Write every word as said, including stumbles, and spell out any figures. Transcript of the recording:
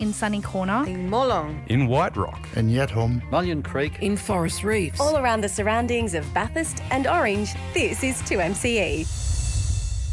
in Sunny Corner, in Molong, in White Rock, in Yatholm, Mullion Creek, in Forest Reefs. All around the surroundings of Bathurst and Orange, this is two M C E.